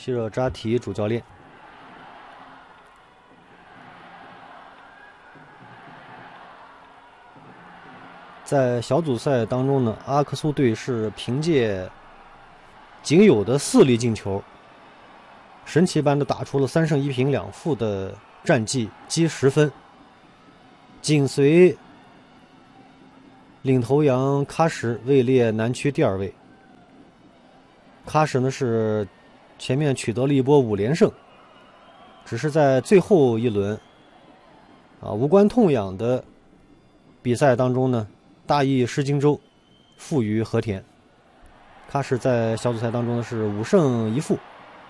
希热扎提主教练。在小组赛当中呢，阿克苏队是凭借仅有的4粒进球，神奇般的打出了3胜1平2负的战绩，积10分，紧随领头羊喀什位列南区第2位。喀什呢是前面取得了一波5连胜，只是在最后一轮无关痛痒的比赛当中呢，大意失荆州，负于和田。喀什在小组赛当中呢是5胜1负。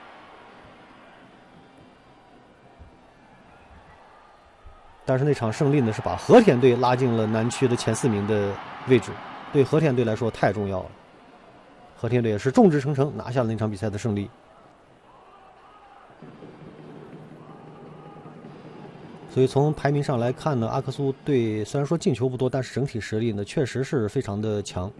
但是那场胜利呢，是把和田队拉进了南区的前4名的位置，对和田队来说太重要了。和田队也是众志成城，拿下了那场比赛的胜利。所以从排名上来看呢，阿克苏队虽然说进球不多，但是整体实力呢确实是非常的强。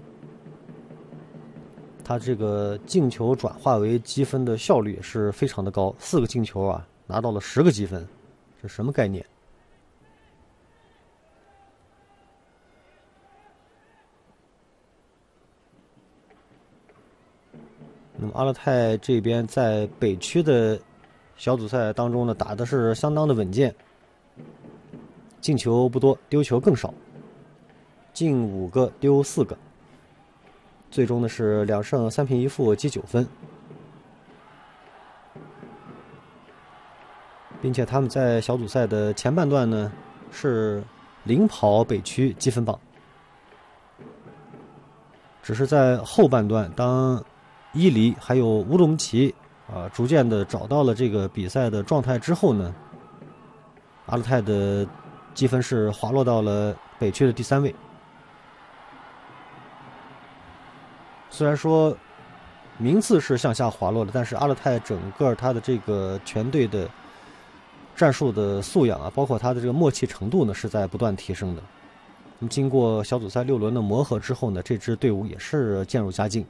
他这个进球转化为积分的效率也是非常的高，4个进球拿到了10个积分，这什么概念？那么阿勒泰这边在北区的小组赛当中呢，打的是相当的稳健，进球不多，丢球更少，进5个，丢4个，最终呢是2胜3平1负，积9分，并且他们在小组赛的前半段呢是领跑北区积分榜，只是在后半段，当伊犁还有乌鲁木齐逐渐的找到了这个比赛的状态之后呢，阿勒泰的积分是滑落到了北区的第3位。虽然说名次是向下滑落的，但是阿勒泰整个他的这个全队的战术的素养包括他的这个默契程度呢，是在不断提升的。那么经过小组赛6轮的磨合之后呢，这支队伍也是渐入佳境。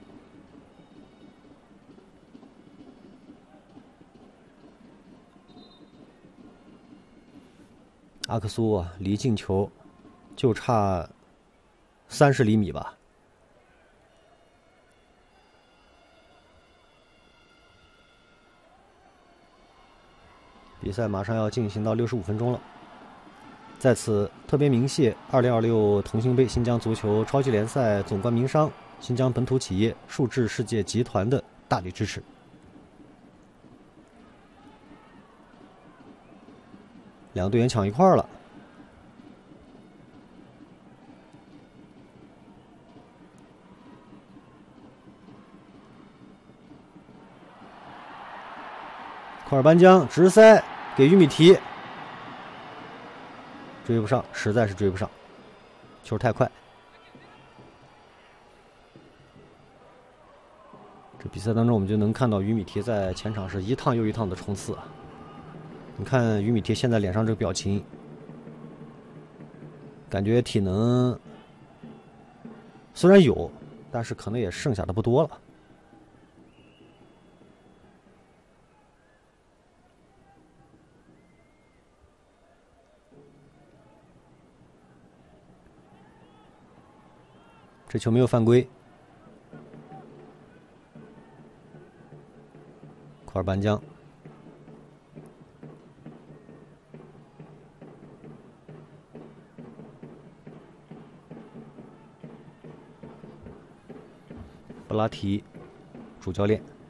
阿克苏离进球就差30厘米吧。比赛马上要进行到65分钟了，在此特别鸣谢2026同心杯新疆足球超级联赛总冠名商新疆本土企业数智世界集团的大力支持。两个队员抢一块儿了，库尔班江直塞给于米提，追不上，实在是追不上，球太快。这比赛当中我们就能看到于米提在前场是一趟又一趟的冲刺你看于米提现在脸上这个表情，感觉体能虽然有，但是可能也剩下的不多了。这球没有犯规，库尔班江。布拉提主教练。